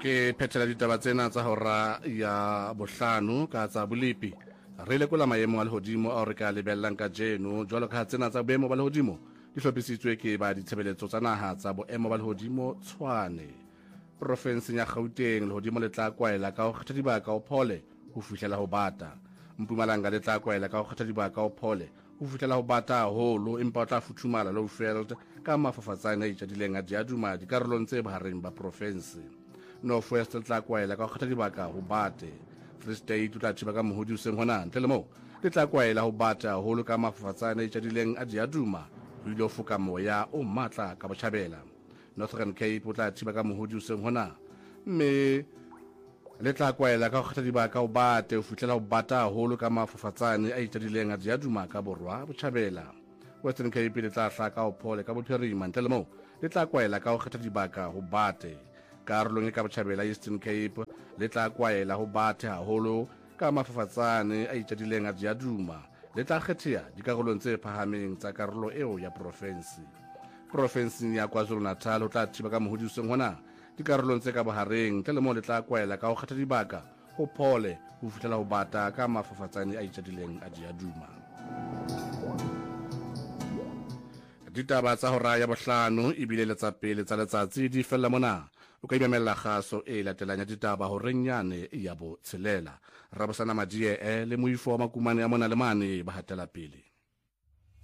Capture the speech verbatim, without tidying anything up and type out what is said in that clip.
ke phethela ditaba tsena tsa hora ya bohlano ka tsa bolipi re lekola maemo a lehodimo a re ka lebellang ka jeno jwalo ka tsena tsa boemo ba lehodimo di hlopisitswe ke ba ditshebeletso tsa naha tsa boemo ba lehodimo Tshwane. Profenseng ya Gauteng lehodimo le tla kwaela ka ho kgetha dibaka o phole ho fihlela ho bata. Mpumalanga le tla kwaela ka ho kgetha dibaka o phole ho fihlela ho bata haholo empa o tla futhumala Lowveld ka mafafatsane a itjadileng a diaduma dikarolong tse bohareng ba profense. North West le tla kwaela ka ho kgetha dibaka ho bate. Free State o tla thiba ka mohodi o seng hona ntle le moo le tla kwaela ho bata haholo ka mafafatsane a itjadileng a diaduma ho ile ho foka moya o matla ka Botjhabela. Northern Cape o tla thiba ka mohodi o seng hona mme le tla kwaela ka ho kgetha dibaka ho bate ho fihlela ho bata haholo ka mafafatsane a itjadileng a diaduma ka Borwa Botjhabela. Western Cape le tla hlaka ho phole ka Bophirima ntle le moo le tla kwaela ka ho kgetha dibaka ho bate. Karolong e ka Botjhabela Eastern Cape le tla kwaela ho bate haholo ka mafafatsane a itjadileng a diaduma le tla kgethea dikarolong tse phahameng tsa karolo eo ya profense. Profenseng ya KwaZulu-Natal o tla thiba ka mohodi o seng hona dikarolong tse ka bohareng ntle le moo le tla kwaela ka ho kgetha dibaka ho phole ho fihlela ho bata ka mafafatsane a itjadileng a diaduma. Ditaba tsa hora ya bohlano ebile le tsa pele tsa letsatsi di fella mona o ka imamela kgaso e latelang ya ditaba ho renyane ya bo tshelela Rabosana Madie e le moifo wa makumane ya mona le mane ba hatela pele.